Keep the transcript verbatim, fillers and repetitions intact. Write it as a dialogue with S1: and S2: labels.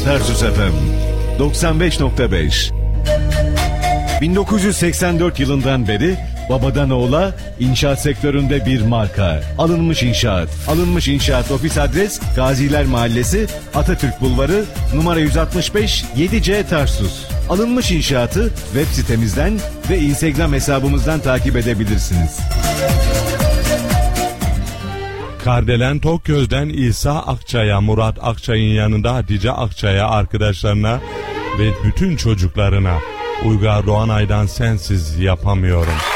S1: Tarsus F M doksan beş nokta beş. bin dokuz yüz seksen dört yılından beri babadan oğula inşaat sektöründe bir marka. Alınmış İnşaat. Alınmış İnşaat ofis adres Gaziler Mahallesi, Atatürk Bulvarı, numara yüz altmış beş, yedi C Tarsus. Alınmış İnşaat'ı web sitemizden ve Instagram hesabımızdan takip edebilirsiniz.
S2: Kardelen Tokgöz'den İsa Akçay'a, Murat Akçay'ın yanında Hatice Akçay'a, arkadaşlarına ve bütün çocuklarına Uygar Doğanay'dan Sensiz Yapamıyorum.